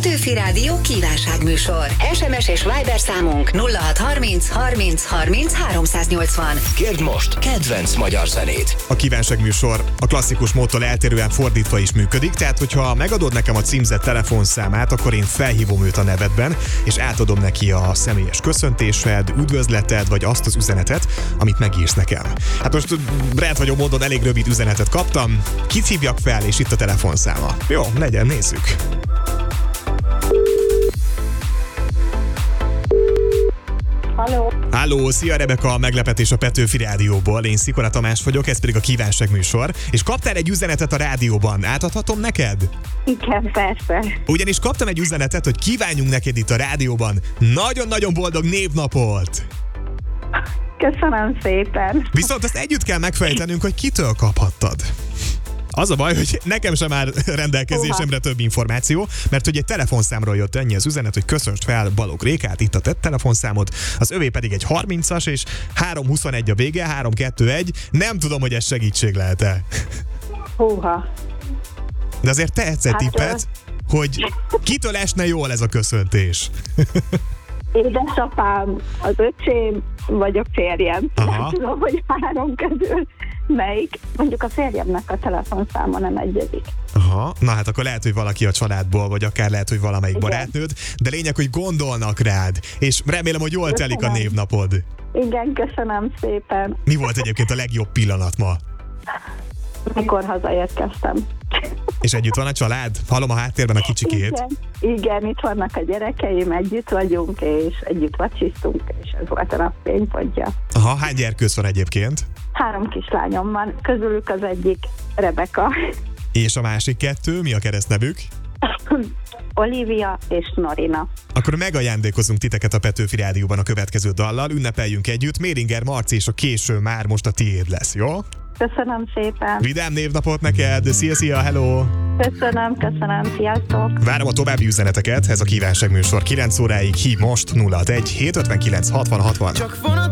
Petőfi Rádió kívánságműsor. SMS és Viber számunk 0630 30 30 380. Kérd most kedvenc magyar zenét. A kívánságműsor a klasszikus módtól eltérően fordítva is működik, tehát hogyha megadod nekem a címzett telefonszámát, akkor én felhívom őt a nevedben, és átadom neki a személyes köszöntésed, üdvözleted, vagy azt az üzenetet, amit megírsz nekem. Hát most rendhagyó módon elég rövid üzenetet kaptam, kit hívjak fel, és itt a telefonszáma. Jó, legyen, nézzük. Halló, szia Rebeka, a meglepetés a Petőfi Rádióból. Én Szikora Tamás vagyok, ez pedig a kívánságműsor. És kaptál egy üzenetet a rádióban, átadhatom neked? Igen, persze. Ugyanis kaptam egy üzenetet, hogy kívánjunk neked itt a rádióban nagyon-nagyon boldog névnapot. Köszönöm szépen. Viszont azt együtt kell megfejtenünk, hogy kitől kaphattad. Az a baj, hogy nekem sem áll rendelkezésemre több információ, mert hogy egy telefonszámról jött ennyi az üzenet, hogy köszöntsd fel Balogh Rékát, itt a te telefonszámod, az övé pedig egy 30-as, és 321 a vége, 321, nem tudom, hogy ez segítség lehet-e. Húha. De azért te egyszer tippet, hogy kitől esne jól ez a köszöntés. Édesapám, az öcsém, vagy a férjem. Aha. Nem tudom, hogy három közül melyik. Mondjuk a férjemnek a telefonszáma nem egyezik. Aha, na hát akkor lehet, hogy valaki a családból, vagy akár lehet, hogy valamelyik Igen. barátnőd, de lényeg, hogy gondolnak rád, és remélem, hogy jól telik a Köszönöm. névnapod. Igen, köszönöm szépen. Mi volt egyébként a legjobb pillanat ma? Mikor hazaérkeztem. És együtt van a család? Hallom a háttérben a kicsikét. Igen, itt vannak a gyerekeim, együtt vagyunk, és együtt vacsisztunk, és ez volt a nap fénypontja. Aha, hány gyerkőc van egyébként? 3 kislányom van, közülük az egyik Rebeka, És a másik 2, mi a keresztnevük? Olivia és Norina. Akkor megajándékozunk titeket a Petőfi Rádióban a következő dallal, ünnepeljünk együtt. Méringer Marci és a Késő már most a tiéd lesz, jó? Köszönöm szépen. Vidám névnapot neked, szia, hello! Köszönöm, sziasztok. Várom a további üzeneteket, ez a kívánságműsor 9 óráig, hív most 061 759 60 60. Csak vonat